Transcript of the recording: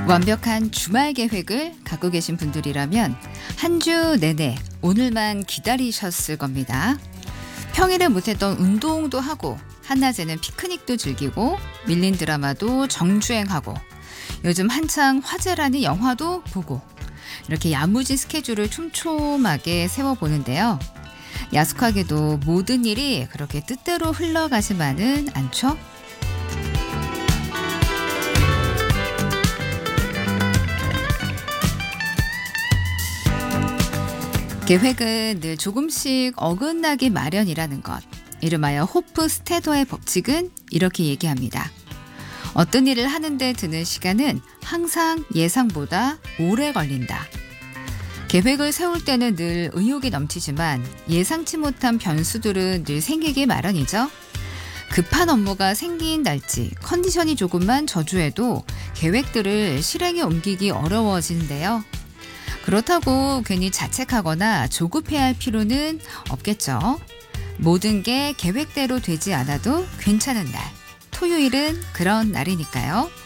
완벽한 주말 계획을 갖고 계신 분들이라면 한 주 내내 오늘만 기다리셨을 겁니다. 평일에 못했던 운동도 하고 한낮에는 피크닉도 즐기고 밀린 드라마도 정주행하고 요즘 한창 화제라는 영화도 보고 이렇게 야무진 스케줄을 촘촘하게 세워보는데요. 야속하게도 모든 일이 그렇게 뜻대로 흘러가지만은 않죠? 계획은 늘 조금씩 어긋나기 마련이라는 것. 이름하여 호프스테더의 법칙은 이렇게 얘기합니다. 어떤 일을 하는데 드는 시간은 항상 예상보다 오래 걸린다. 계획을 세울 때는 늘 의욕이 넘치지만 예상치 못한 변수들은 늘 생기기 마련이죠. 급한 업무가 생긴 날지 컨디션이 조금만 저조해도 계획들을 실행에 옮기기 어려워지는데요. 그렇다고 괜히 자책하거나 조급해야 할 필요는 없겠죠. 모든 게 계획대로 되지 않아도 괜찮은 날. 토요일은 그런 날이니까요.